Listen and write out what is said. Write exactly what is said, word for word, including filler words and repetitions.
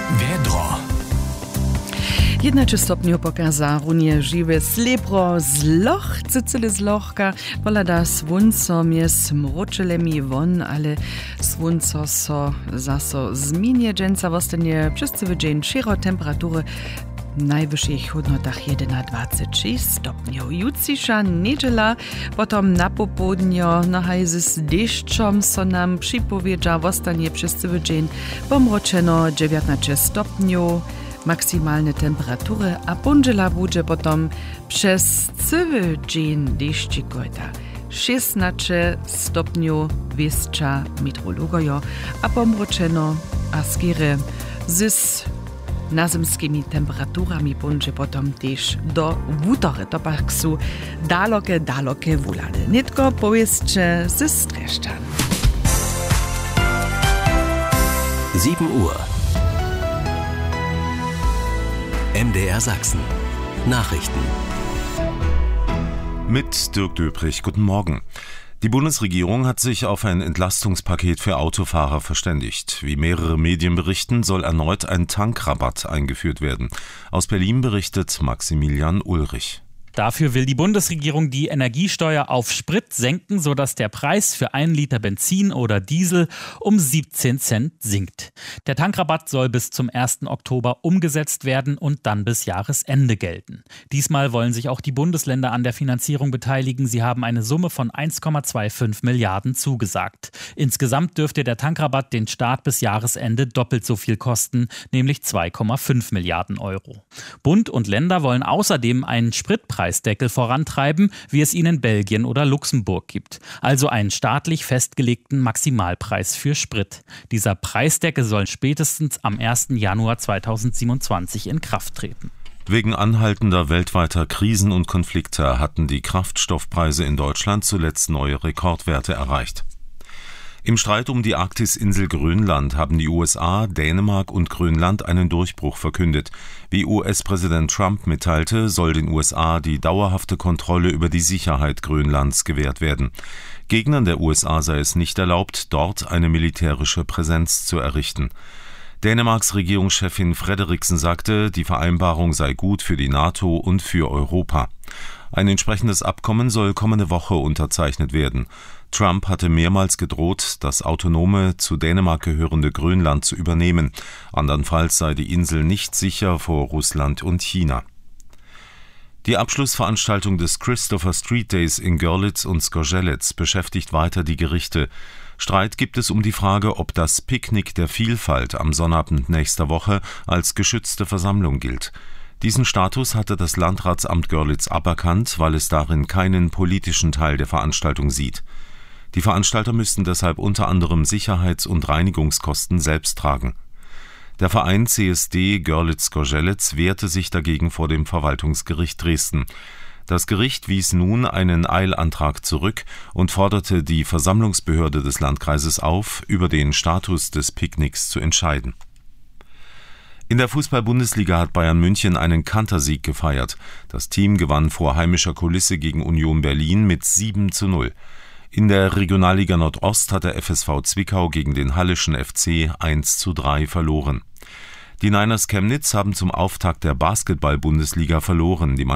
Wiedro. jedenaście stopni pokaza runie żywe srebro z loch, cycyle z lochka, wola da słońco mnie smroczylemi won, ale słońco so zaso zmienia dżęca wostanie przez cały dzień szero temperatury w najwyższych hodnotach jedenastej dwadzieścia sześć stopni. Jutrzejsza niedziela, potem na popołudnie na hajzy z deszczem so nam przypowiedza wostanie przez cały dzień pomroczeno dziewiętnaście stopni. Maksymalne temperatury, a pondziela będzie potem przez cały dzień deszczykojta. szesnaście stopni wyższa meteorologojo, a pomroczeno a skiery z nazemskimi temperaturami będzie potem też do wutory. To pak są dalokie, dalokie wulany. Nitko powiedzcie ze Streszczan. sieben Uhr. M D R Sachsen. Nachrichten. Mit Dirk Döprich, guten Morgen. Die Bundesregierung hat sich auf ein Entlastungspaket für Autofahrer verständigt. Wie mehrere Medien berichten, soll erneut ein Tankrabatt eingeführt werden. Aus Berlin berichtet Maximilian Ulrich. Dafür will die Bundesregierung die Energiesteuer auf Sprit senken, sodass der Preis für einen Liter Benzin oder Diesel um siebzehn Cent sinkt. Der Tankrabatt soll bis zum ersten Oktober umgesetzt werden und dann bis Jahresende gelten. Diesmal wollen sich auch die Bundesländer an der Finanzierung beteiligen. Sie haben eine Summe von eins Komma fünfundzwanzig Milliarden zugesagt. Insgesamt dürfte der Tankrabatt den Staat bis Jahresende doppelt so viel kosten, nämlich zwei Komma fünf Milliarden Euro. Bund und Länder wollen außerdem einen Spritpreis Preisdeckel vorantreiben, wie es ihn in Belgien oder Luxemburg gibt. Also einen staatlich festgelegten Maximalpreis für Sprit. Dieser Preisdeckel soll spätestens am ersten Januar zweitausendsiebenundzwanzig in Kraft treten. Wegen anhaltender weltweiter Krisen und Konflikte hatten die Kraftstoffpreise in Deutschland zuletzt neue Rekordwerte erreicht. Im Streit um die Arktis-Insel Grönland haben die U S A, Dänemark und Grönland einen Durchbruch verkündet. Wie U S-Präsident Trump mitteilte, soll den U S A die dauerhafte Kontrolle über die Sicherheit Grönlands gewährt werden. Gegnern der U S A sei es nicht erlaubt, dort eine militärische Präsenz zu errichten. Dänemarks Regierungschefin Frederiksen sagte, die Vereinbarung sei gut für die NATO und für Europa. Ein entsprechendes Abkommen soll kommende Woche unterzeichnet werden. Trump hatte mehrmals gedroht, das autonome, zu Dänemark gehörende Grönland zu übernehmen. Andernfalls sei die Insel nicht sicher vor Russland und China. Die Abschlussveranstaltung des Christopher Street Days in Görlitz und Zgorzelec beschäftigt weiter die Gerichte. Streit gibt es um die Frage, ob das Picknick der Vielfalt am Sonnabend nächster Woche als geschützte Versammlung gilt. Diesen Status hatte das Landratsamt Görlitz aberkannt, weil es darin keinen politischen Teil der Veranstaltung sieht. Die Veranstalter müssten deshalb unter anderem Sicherheits- und Reinigungskosten selbst tragen. Der Verein C S D Görlitz-Zgorzelec wehrte sich dagegen vor dem Verwaltungsgericht Dresden. Das Gericht wies nun einen Eilantrag zurück und forderte die Versammlungsbehörde des Landkreises auf, über den Status des Picknicks zu entscheiden. In der Fußball-Bundesliga hat Bayern München einen Kantersieg gefeiert. Das Team gewann vor heimischer Kulisse gegen Union Berlin mit sieben zu null. In der Regionalliga Nordost hat der F S V Zwickau gegen den Halleschen F C eins zu drei verloren. Die Niners Chemnitz haben zum Auftakt der Basketball-Bundesliga verloren. Die